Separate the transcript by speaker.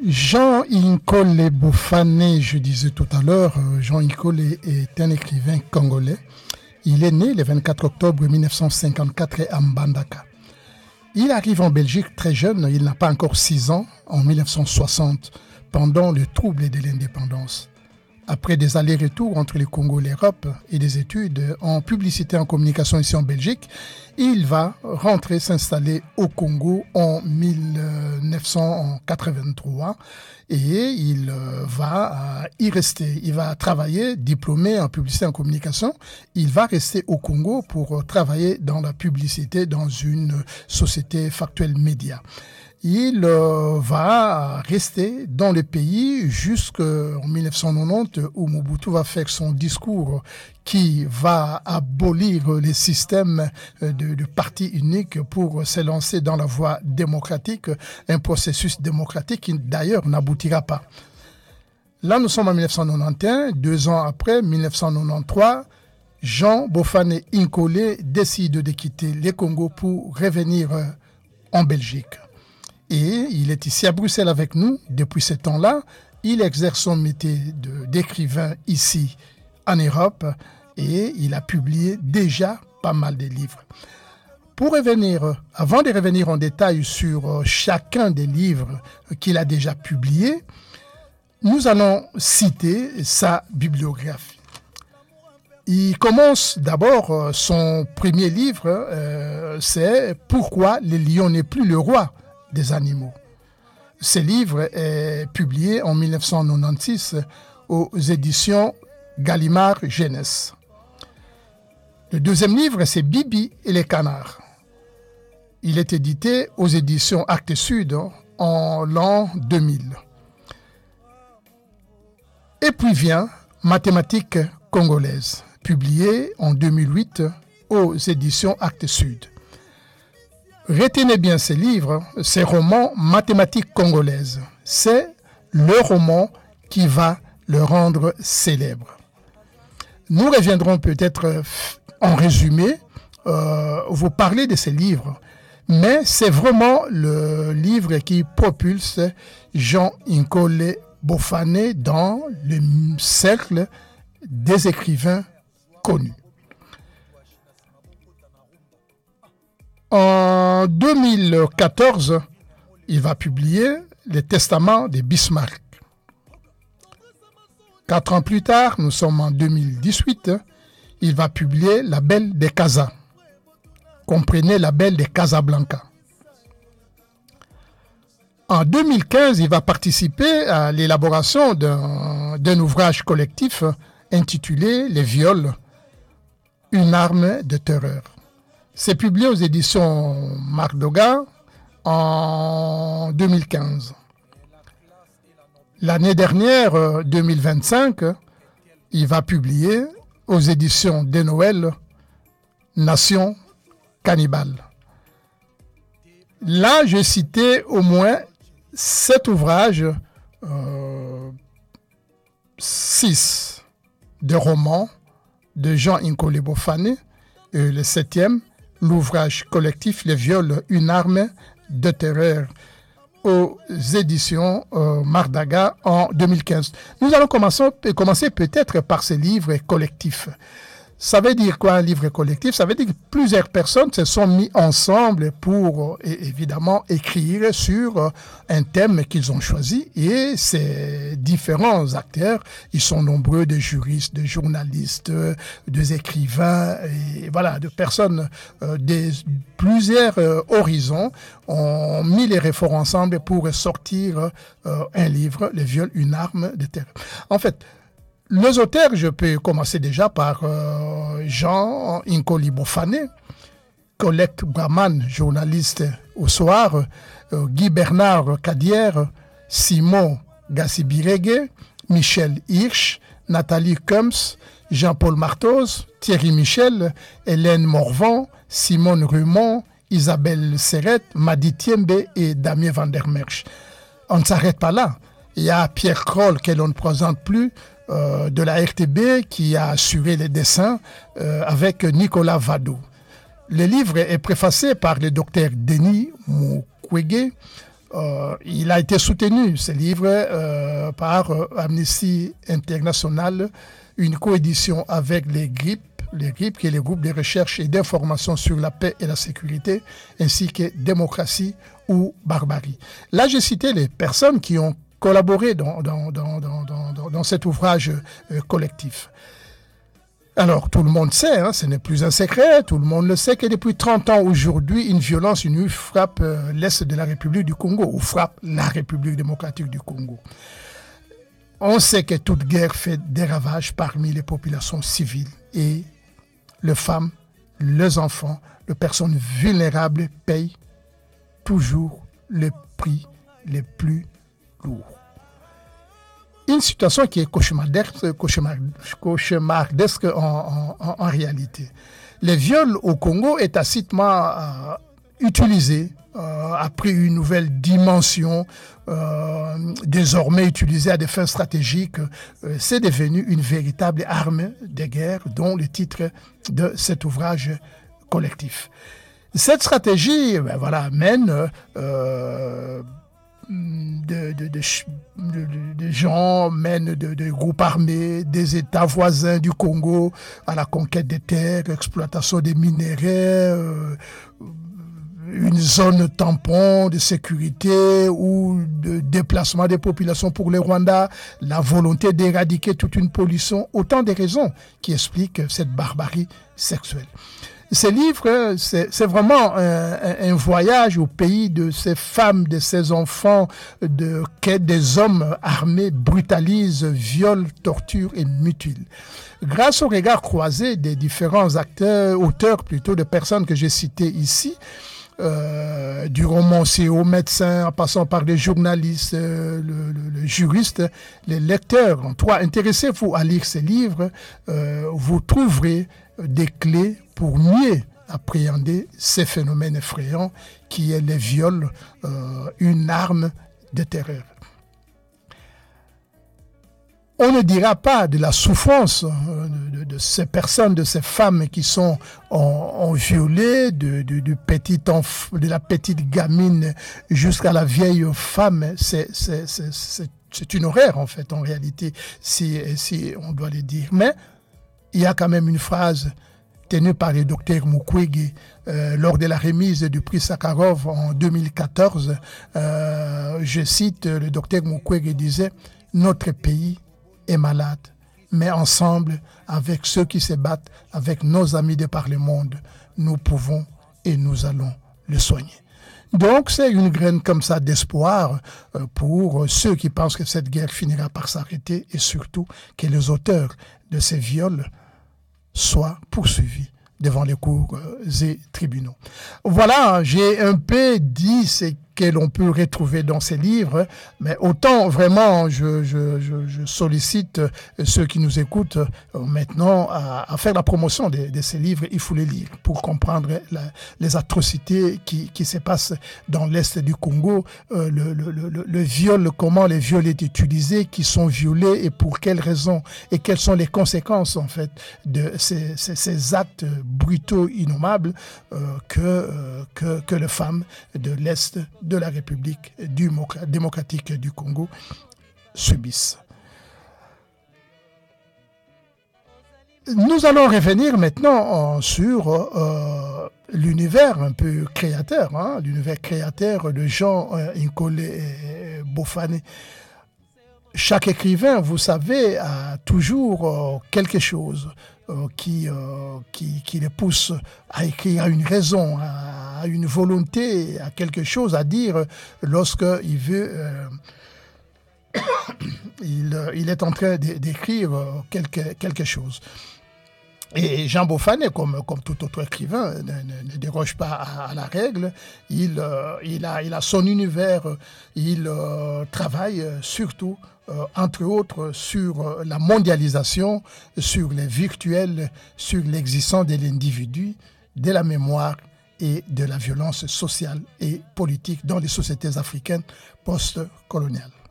Speaker 1: Jean Nkole Bofane, je disais tout à l'heure, Jean Nkole est un écrivain congolais. Il est né le 24 octobre 1954 à Mbandaka. Il arrive en Belgique très jeune, il n'a pas encore 6 ans, en 1960, pendant le trouble de l'indépendance. Après des allers-retours entre le Congo et l'Europe et des études en publicité et en communication ici en Belgique, il va rentrer s'installer au Congo en 1983 et il va y rester. Il va travailler, diplômé en publicité et en communication. Il va rester au Congo pour travailler dans la publicité dans une société factuelle média. Il va rester dans le pays jusqu'en 1990 où Mobutu va faire son discours qui va abolir les systèmes de parti unique pour se lancer dans la voie démocratique, un processus démocratique qui d'ailleurs n'aboutira pas. Là, nous sommes en 1991, 2 ans après, 1993, Jean Bofane Nkole décide de quitter le Congo pour revenir en Belgique. Et il est ici à Bruxelles avec nous depuis ce temps-là. Il exerce son métier d'écrivain ici en Europe et il a publié déjà pas mal de livres. Avant de revenir en détail sur chacun des livres qu'il a déjà publiés, nous allons citer sa bibliographie. Il commence d'abord son premier livre, c'est « Pourquoi le lion n'est plus le roi ?» des animaux. Ce livre est publié en 1996 aux éditions Gallimard Jeunesse. Le deuxième livre, c'est Bibi et les canards. Il est édité aux éditions Actes Sud en l'an 2000. Et puis vient Mathématiques congolaises, publié en 2008 aux éditions Actes Sud. Retenez bien ces livres, ces romans Mathématiques congolaises. C'est le roman qui va le rendre célèbre. Nous reviendrons peut-être en résumé, vous parler de ces livres, mais c'est vraiment le livre qui propulse Jean Nkole Bofane dans le cercle des écrivains connus. En 2014, il va publier le Testament de Bismarck. 4 ans plus tard, nous sommes en 2018, il va publier La Belle de Casa. Comprenez La Belle de Casablanca. En 2015, il va participer à l'élaboration d'un ouvrage collectif intitulé Les viols, une arme de terreur. C'est publié aux éditions Marc Doga en 2015. L'année dernière, 2025, il va publier aux éditions de Noël Nation cannibale. Là, j'ai cité au moins 7 ouvrages, 6 de romans de Jean Nkole Bofane, et le 7e, l'ouvrage collectif Les viols, une arme de terreur aux éditions Mardaga en 2015. Nous allons commencer peut-être par ces livres collectifs. Ça veut dire quoi un livre collectif? Ça veut dire que plusieurs personnes se sont mis ensemble pour évidemment écrire sur un thème qu'ils ont choisi et ces différents acteurs, ils sont nombreux, des juristes, des journalistes, des écrivains, et voilà, de personnes de plusieurs horizons ont mis les réformes ensemble pour sortir un livre, Les viols, une arme de terreur. En fait, les auteurs, je peux commencer déjà par Jean Nkole Bofane, Colette Braman, journaliste au soir, Guy Bernard Cadière, Simon Gassibirege, Michel Hirsch, Nathalie Kums, Jean-Paul Martos, Thierry Michel, Hélène Morvan, Simone Rumont, Isabelle Serrette, Madi Tiembe et Damien Van der Merch. On ne s'arrête pas là. Il y a Pierre Kroll, que l'on ne présente plus, de la RTB, qui a assuré les dessins avec Nicolas Vadou. Le livre est préfacé par le docteur Denis Mukwege, Il a été soutenu, ce livre, par Amnesty International, une coédition avec les GRIP, qui est le groupe de recherche et d'information sur la paix et la sécurité, ainsi que démocratie ou barbarie. Là, j'ai cité les personnes qui ont collaboré dans cet ouvrage collectif. Alors, tout le monde sait, hein, ce n'est plus un secret, tout le monde le sait que depuis 30 ans aujourd'hui, une violence inouïe frappe l'Est de la République du Congo, ou frappe la République démocratique du Congo. On sait que toute guerre fait des ravages parmi les populations civiles et les femmes, les enfants, les personnes vulnérables payent toujours le prix le plus lourd. Une situation qui est cauchemardesque en réalité. Le viol au Congo est tacitement utilisé, a pris une nouvelle dimension, désormais utilisé à des fins stratégiques. C'est devenu une véritable arme de guerre, dont le titre de cet ouvrage collectif. Cette stratégie mène de gens, mènent de groupes armés des États voisins du Congo à la conquête des terres, exploitation des minéraux, une zone tampon de sécurité ou de déplacement des populations pour le Rwanda, la volonté d'éradiquer toute une pollution, autant de raisons qui expliquent cette barbarie sexuelle. Ce livre, c'est vraiment un voyage au pays de ces femmes, de ces enfants, que des hommes armés brutalisent, violent, torturent et mutilent. Grâce au regard croisé des différents auteurs plutôt de personnes que j'ai citées ici, du romancier au médecin, en passant par les journalistes, le juriste, les lecteurs. En tout cas, intéressez-vous à lire ces livres, vous trouverez des clés pour mieux appréhender ces phénomènes effrayants qui est le viol, une arme de terreur. On ne dira pas de la souffrance de ces personnes, de ces femmes qui sont violées, de la petite gamine jusqu'à la vieille femme. C'est une horreur en fait, en réalité, si on doit le dire. Mais il y a quand même une phrase tenue par le docteur Mukwege lors de la remise du prix Sakharov en 2014. Je cite, le docteur Mukwege disait « Notre pays est malade, mais ensemble, avec ceux qui se battent, avec nos amis de par le monde, nous pouvons et nous allons le soigner. » Donc, c'est une graine comme ça d'espoir pour ceux qui pensent que cette guerre finira par s'arrêter et surtout que les auteurs de ces viols soient poursuivis devant les cours et tribunaux. Voilà, j'ai un peu dit ce que l'on peut retrouver dans ces livres, mais autant vraiment je sollicite ceux qui nous écoutent maintenant à faire la promotion de ces livres. Il faut les lire pour comprendre les atrocités qui se passent dans l'Est du Congo, le viol, comment les viols est utilisés, qui sont violés et pour quelles raisons, et quelles sont les conséquences en fait de ces actes brutaux, innommables que les femmes de l'Est de la République démocratique du Congo subissent. Nous allons revenir maintenant sur l'univers un peu créateur, l'univers créateur de Jean Nkole Bofane. Chaque écrivain, vous savez, a toujours quelque chose qui le pousse à écrire, à une raison, à une volonté, à quelque chose à dire lorsqu'il veut... il est en train d'écrire quelque chose. Et Jean Bofane, comme tout autre écrivain, ne déroge pas à la règle. Il a son univers, il travaille surtout, entre autres, sur la mondialisation, sur les virtuels, sur l'existence de l'individu, de la mémoire et de la violence sociale et politique dans les sociétés africaines post-coloniales.